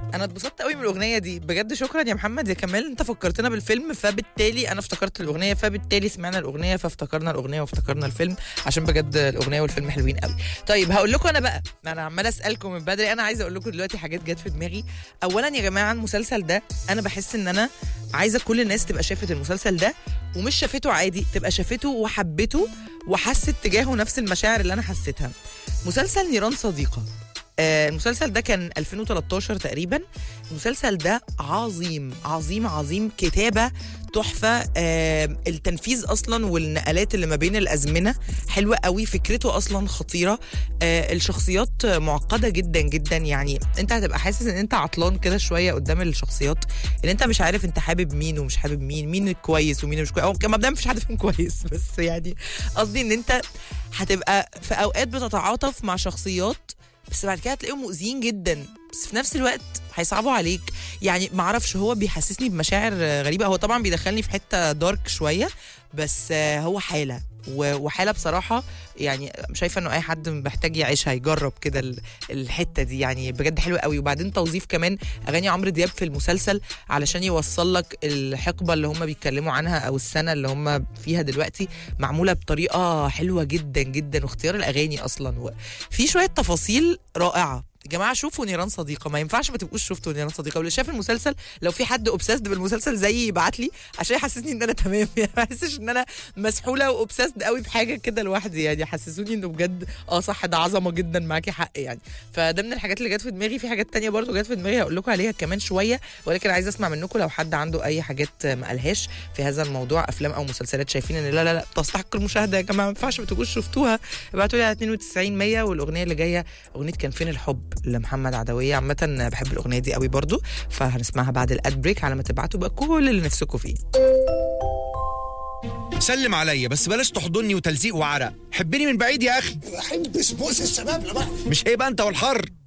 انا اتبسطت قوي من الاغنيه دي بجد. شكرا يا محمد يا كمال، انت فكرتنا بالفيلم فبالتالي انا افتكرت الاغنيه، فبالتالي سمعنا الاغنيه فافتكرنا الاغنيه وافتكرنا الفيلم، عشان بجد الاغنيه والفيلم حلوين قوي. طيب هقول لكم انا بقى، انا عماله اسالكم من بدري، انا عايزه اقول لكم دلوقتي حاجات جت في دماغي. اولا يا جماعه المسلسل ده انا بحس ان انا عايزه كل الناس تبقى شافت المسلسل ده، ومش شافته عادي، تبقى شافته وحبته وحست تجاهه نفس المشاعر اللي انا حسيتها. مسلسل نيران صديقة. المسلسل ده كان 2013 تقريبا. المسلسل ده عظيم عظيم عظيم، كتابة تحفة، التنفيذ أصلا والنقلات اللي ما بين الأزمنة حلوة قوي، فكرته أصلا خطيرة، الشخصيات معقدة جدا جدا. يعني أنت هتبقى حاسس أن أنت عطلان كده شوية قدام الشخصيات، اللي أنت مش عارف أنت حابب مين ومش حابب مين كويس ومين مش كويس، أو مبدأ مفيش حد فيهم كويس، بس يعني قصدي أن أنت هتبقى في أوقات بتتعاطف مع شخصيات، بس بعد كده هتلاقيهم مؤذيين جدا، بس في نفس الوقت هيصعبوا عليك. يعني معرفش، هو بيحسسني بمشاعر غريبة. هو طبعا بيدخلني في حتة دارك شوية، بس هو حالة وحالة بصراحة. يعني شايفة انه اي حد محتاج يعيشها يجرب كده الحتة دي، يعني بجد حلوة قوي. وبعدين توظيف كمان اغاني عمرو دياب في المسلسل علشان يوصل لك الحقبة اللي هم بيتكلموا عنها او السنة اللي هم فيها دلوقتي، معمولة بطريقة حلوة جدا جدا، واختيار الاغاني اصلا في شوية تفاصيل رائعة. يا جماعه شوفوا نيران صديقه، ما ينفعش ما تبقوش شفتوا نيران صديقه. واللي شاف المسلسل لو في حد اوبسيسد بالمسلسل زيي يبعت لي عشان يحسسني ان انا تمام، يعني ما احسش ان انا مسحوله واوبسيسد قوي بحاجه كده لوحدي، يعني حسسوني انه بجد صح، ده عظمه جدا، معاكي حق يعني. فده من الحاجات اللي جت في دماغي. في حاجات تانية برضو جت في دماغي هقول لكم عليها كمان شويه، ولكن عايزه اسمع منكم لو حد عنده اي حاجات ما قالهاش في هذا الموضوع، افلام او مسلسلات شايفين ان لا تستحق المشاهده يا جماعه، ما ينفعش ما تبقوش شفتوها. ابعتوا لي على 92 100. والاغنيه اللي جايه اغنيه كان فين الحب لمحمد عدوية. عامة بحب الأغنية دي قوي برضو، فهنسمعها بعد الاد بريك على ما تبعتوا بقى كل اللي نفسكم فيه. سلم عليا بس بلاش تحضني وتلزيق وعرق، حبني من بعيد يا أخي. بحب سبوس الشباب لبعض. مش هيبقى أنت والحر.